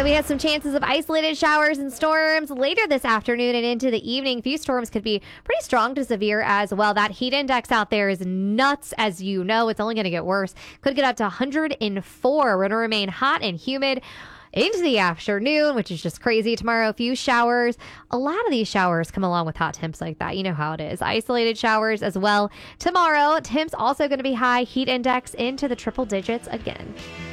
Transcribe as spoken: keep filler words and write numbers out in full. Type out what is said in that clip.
So we have some chances of isolated showers and storms later this afternoon and into the evening. A few storms could be pretty strong to severe as well. That heat index out there is nuts, as you know. It's only going to get worse. Could get up to one hundred four. We're going to remain hot and humid into the afternoon, which is just crazy. Tomorrow, a few showers. A lot of these showers come along with hot temps like that. You know how it is. Isolated showers as well. Tomorrow, temps also going to be high. Heat index into the triple digits again.